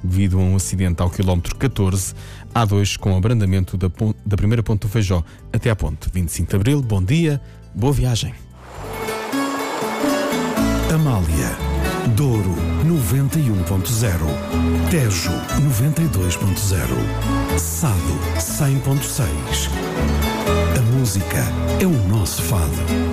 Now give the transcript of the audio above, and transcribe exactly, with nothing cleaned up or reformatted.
devido a um acidente ao quilómetro catorze, A dois com abrandamento da, pon- da primeira ponte do Feijó até à ponte vinte e cinco de Abril. Bom dia, boa viagem. Amália, Douro noventa e um ponto zero, Tejo noventa e dois ponto zero, Sado cem ponto seis. A música é o nosso fado.